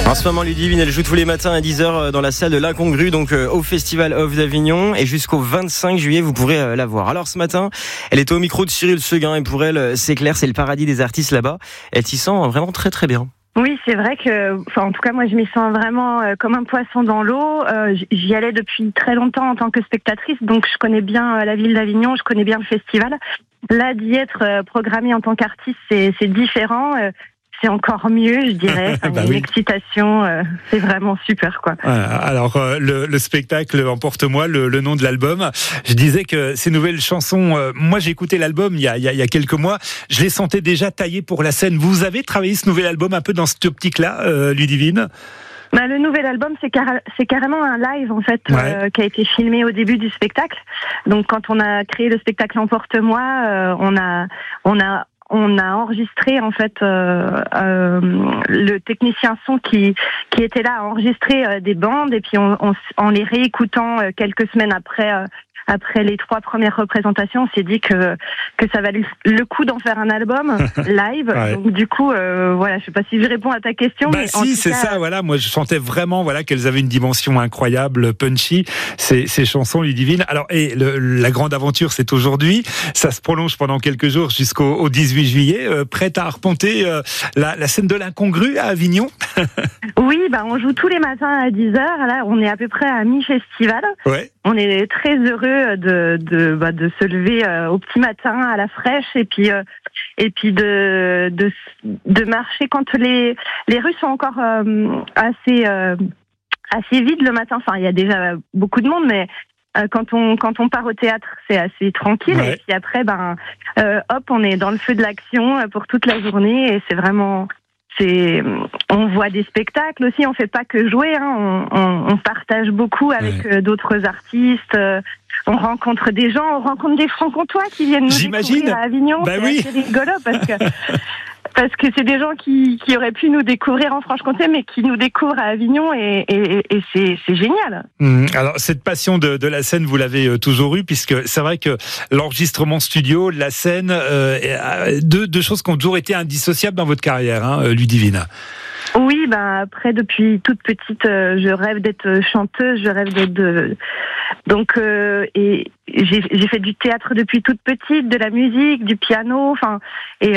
En ce moment, Ludivine, elle joue tous les matins à 10h dans la salle de l'Incongru, donc au Festival Off d'Avignon. Et jusqu'au 25 juillet, vous pourrez la voir. Alors ce matin, elle était au micro de Cyril Seguin et pour elle, c'est clair, c'est le paradis des artistes là-bas. Elle s'y sent vraiment très très bien. Oui, c'est vrai que, en tout cas, moi, je m'y sens vraiment comme un poisson dans l'eau. J'y allais depuis très longtemps en tant que spectatrice, donc je connais bien la ville d'Avignon, je connais bien le festival. Là, d'y être programmée en tant qu'artiste, c'est différent. C'est encore mieux, je dirais. Une excitation, c'est vraiment super, quoi. Alors, le spectacle Emporte-moi, le nom de l'album. Je disais que ces nouvelles chansons, moi j'ai écouté l'album il y a quelques mois, je les sentais déjà taillées pour la scène. Vous avez travaillé ce nouvel album un peu dans cette optique-là, Ludivine ? Le nouvel album, c'est carrément un live en fait, qui a été filmé au début du spectacle. Donc, quand on a créé le spectacle Emporte-moi, on a enregistré en fait le technicien son qui était là a enregistré des bandes et puis en les réécoutant quelques semaines après les 3 premières représentations, on s'est dit que ça valait le coup d'en faire un album live. Ouais. Donc du coup, je sais pas si je réponds à ta question. Mais si, c'est ça. Voilà, moi je sentais vraiment qu'elles avaient une dimension incroyable, punchy. Ces chansons, Ludivine. Alors la grande aventure, c'est aujourd'hui. Ça se prolonge pendant quelques jours jusqu'au 18 juillet. Prête à arpenter la scène de l'Incongru à Avignon. Oui, on joue tous les matins à 10h. Là, on est à peu près à mi-festival. Ouais. On est très heureux de se lever au petit matin à la fraîche et puis de marcher quand les rues sont encore assez vides le matin. Enfin, il y a déjà beaucoup de monde, mais quand on part au théâtre, c'est assez tranquille. Ouais. Et puis après, on est dans le feu de l'action pour toute la journée et c'est vraiment. On voit des spectacles aussi, on fait pas que jouer, on partage beaucoup avec d'autres artistes, on rencontre des gens, on rencontre des francs-comtois qui viennent nous découvrir à Avignon. C'est assez rigolo parce que c'est des gens qui auraient pu nous découvrir en Franche-Comté, mais qui nous découvrent à Avignon et c'est génial. Alors, cette passion de la scène, vous l'avez toujours eue, puisque c'est vrai que l'enregistrement studio, la scène, deux choses qui ont toujours été indissociables dans votre carrière, Ludivine. Oui, après, depuis toute petite, je rêve d'être chanteuse, je rêve d'être et j'ai fait du théâtre depuis toute petite, de la musique, du piano, et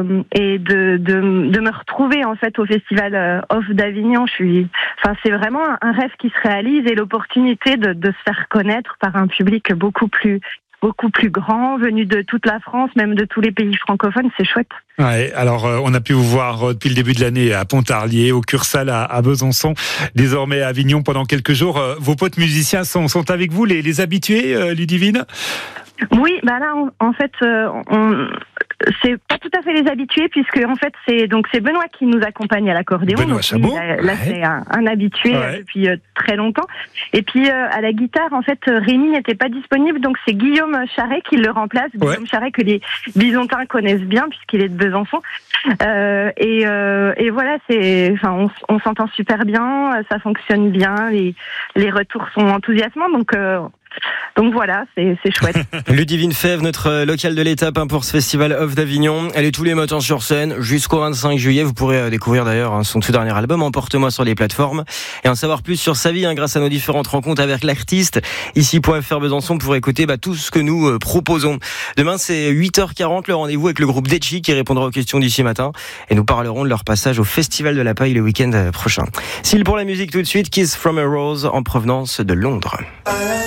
de me retrouver en fait au festival Off d'Avignon. C'est vraiment un rêve qui se réalise et l'opportunité de se faire connaître par un public beaucoup plus grand, venu de toute la France, même de tous les pays francophones, c'est chouette. Ouais, alors on a pu vous voir depuis le début de l'année à Pontarlier, au Cursal à Besançon, désormais à Avignon pendant quelques jours. Vos potes musiciens sont avec vous, les habitués, Ludivine ? Oui, là en fait c'est pas tout à fait les habitués puisque en fait c'est Benoît qui nous accompagne à l'accordéon. Benoît Chabot. Là c'est un habitué depuis très longtemps. Et puis à la guitare en fait Rémi n'était pas disponible, donc c'est Guillaume Charret qui le remplace. Guillaume Charret que les Bisontins connaissent bien puisqu'il est de Besançon. Et voilà, on s'entend super bien, ça fonctionne bien, les retours sont enthousiasmants, donc voilà, c'est chouette. Ludivine Fèvre, notre locale de l'étape pour ce festival Off d'Avignon. Elle est tous les matins sur scène jusqu'au 25 juillet. Vous pourrez découvrir d'ailleurs son tout dernier album, Emporte-moi, sur les plateformes. Et en savoir plus sur sa vie grâce à nos différentes rencontres avec l'artiste. Ici.fr Besançon pour écouter tout ce que nous proposons. Demain, c'est 8h40, le rendez-vous avec le groupe Detchi qui répondra aux questions d'ici matin. Et nous parlerons de leur passage au Festival de la Paille le week-end prochain. S'il pour la musique tout de suite, Kiss from a Rose en provenance de Londres.